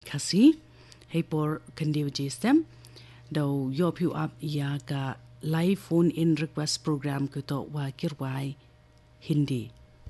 kasi hey por kandiw system daw yop you up ya ka live phone in request program ko to wa kirwai Hindi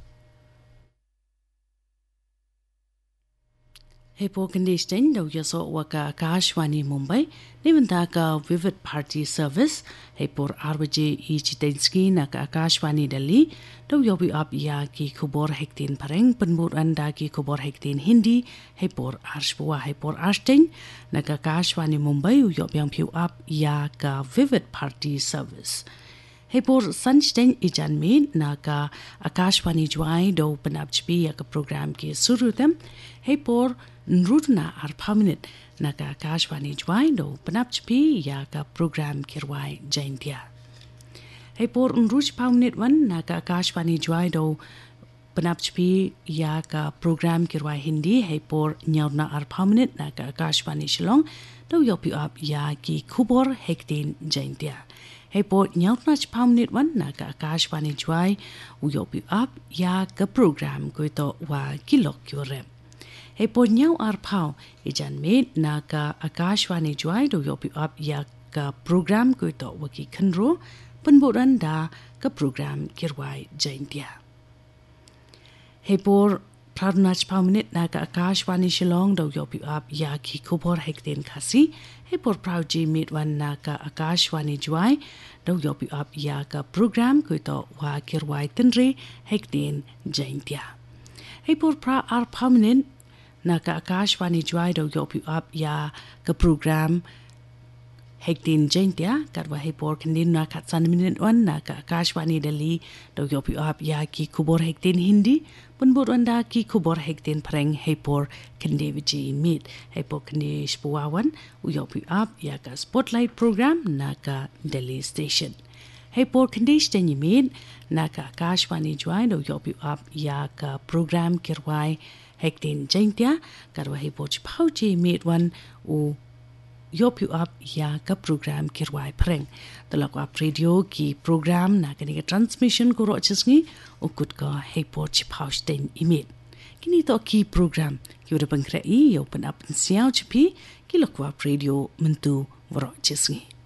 hey por condition daw yaso wa ka Akashwani Mumbai nimanda ka Vivid Party Service hey por RJ Chitenski na ka Akashwani Delhi daw yobi up ya ki khubor hektin pareng penmur anda ki khubor hektin Hindi hey por arshwa hey por ashting na ka Akashwani Mumbai yob yang piu up ya ka Vivid Party Service hey por sunshine ijan min na ka Akashwani Jwai do panap chpi ya ka program ki surutem hey por nrudna ar permanent na ka Akashwani Jwai do panap chpi ya ka program kirwai jaintia hey por nruj permanent wan na ka Akashwani Jwai do panap chpi ya ka program kirwai Hindi hey por nyauna ar permanent na ka Akashwani Shillong do yopi up ya ki khubor hektin jaintia hey por nyauna permanent wan na ka Akashwani Jwai yopi up ya ka program ko to wa kilok yore hey por nyaw ar phau ijan me na ka Akashwani Jwai do yopi up ya ka program ko to wa ki khanro panboran da ka program kirwai jaintia hey por Pradnach permanent na ka Akashwani Shillong do yopi up ya ki khubor hekten khasi hey por prauji mit wan na ka Akashwani Jwai do yopi up ya ka program ko to wa kirwai tenre hekten jaintia hey por pra ar permanent na ka Akashwani Jwai do yopi up ya ka program hektin jaintia karwa hey por kandin na khat san minute wan na ka Akashwani Delhi do yopi up ya ki khubor hektin Hindi punbur anda ki khubor hektin phreng hey por kandeviji meet hey por kandish puawan yopi up ya ka spotlight program na ka Delhi station hey por kandish ten meet na ka Akashwani Jwai do yopi up ya ka program kirwai hektin jaintia karwa hey por chpauji meet wan u yopi up ya ka program kirwai phreng talak up radio ki program na kani ka transmission ko rochesngi ukut ka hey por chpaush ten imit kini to ki program ki ura bangkrai open up siao chpi ki lokwa radio mentu rochesngi